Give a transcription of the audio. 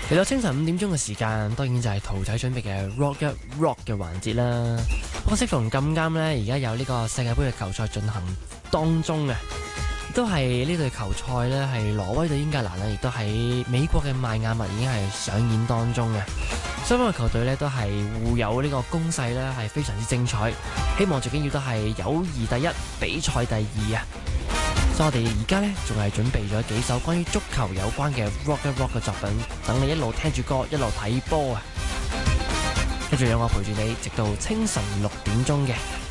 嚟到清晨5點鐘嘅時間，當然就係圖仔準備嘅 Rock 一 Rock 嘅環節啦。不過適逢咁啱呢，而家有呢個世界盃嘅球賽進行當中啊，亦都係呢隊球賽呢，係挪威對英格蘭呢，亦都喺美國嘅邁亞密已經係上演當中嘅。雙方嘅球隊呢，都係互有呢個攻勢呢，係非常之精彩。希望最緊要都係友誼第一，比賽第二啊！所以我哋而家呢，仲係準備咗幾首關於足球有關嘅 Rock 一 Rock 嘅作品，等你一路聽住歌，一路睇波啊！跟住有我陪住你，直到清晨6點鐘嘅。